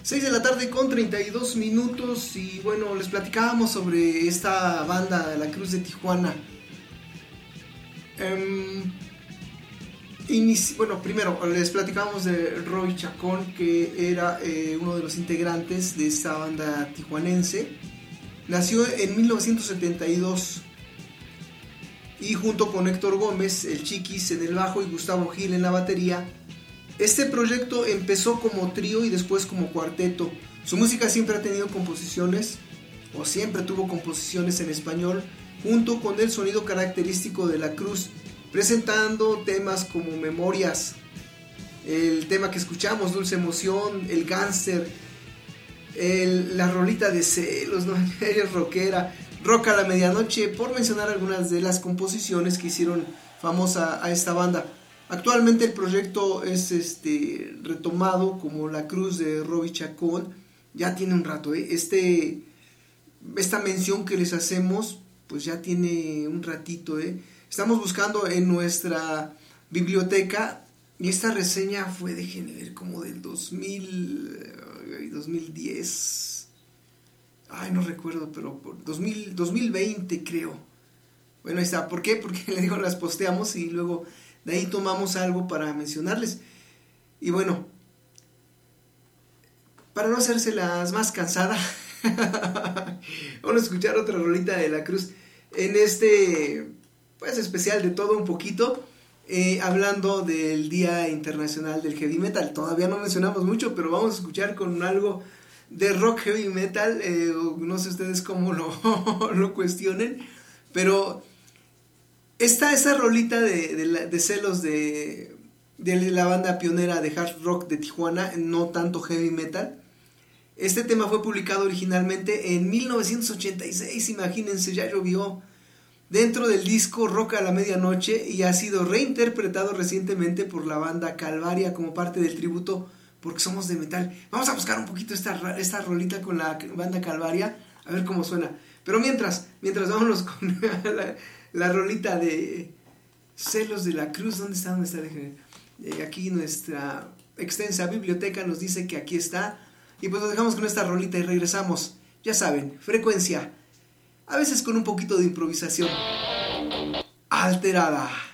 6 de la tarde con 32 minutos y bueno, les platicábamos sobre esta banda, La Cruz de Tijuana. Bueno, primero les platicábamos de Roy Chacón, que era uno de los integrantes de esta banda tijuanense. Nació en 1972 y junto con Héctor Gómez, el Chiquis en el bajo y Gustavo Gil en la batería, este proyecto empezó como trío y después como cuarteto. Su música siempre ha tenido composiciones, o siempre tuvo composiciones en español, junto con el sonido característico de La Cruz, presentando temas como Memorias, el tema que escuchamos, Dulce Emoción, El Gánster, la rolita de Celos, ¿no? Eres rockera, Rock a la Medianoche, por mencionar algunas de las composiciones que hicieron famosa a esta banda. Actualmente el proyecto es retomado como La Cruz de Roy Chacón. Ya tiene un rato, esta mención que les hacemos pues ya tiene un ratito. Estamos buscando en nuestra biblioteca y esta reseña fue, déjenme ver, como del 2010. Ay, no recuerdo, pero por 2020 creo. Bueno, ahí está. ¿Por qué? Porque le digo, las posteamos y luego de ahí tomamos algo para mencionarles. Y bueno, para no hacérselas más cansada, vamos a escuchar otra rolita de La Cruz en pues especial de todo un poquito, hablando del Día Internacional del Heavy Metal. Todavía no mencionamos mucho, pero vamos a escuchar con algo de rock heavy metal. No sé ustedes cómo lo cuestionen, pero esa rolita de Celos de la banda pionera de hard rock de Tijuana, no tanto heavy metal. Este tema fue publicado originalmente en 1986, imagínense, ya llovió, dentro del disco Rock a la Medianoche, y ha sido reinterpretado recientemente por la banda Calvaria como parte del tributo Porque Somos de Metal. Vamos a buscar un poquito esta rolita con la banda Calvaria, a ver cómo suena. Pero mientras vámonos con la rolita de Celos de La Cruz. ¿Dónde está? Aquí nuestra extensa biblioteca nos dice que aquí está. Y pues nos dejamos con esta rolita y regresamos. Ya saben, frecuencia, a veces con un poquito de improvisación alterada.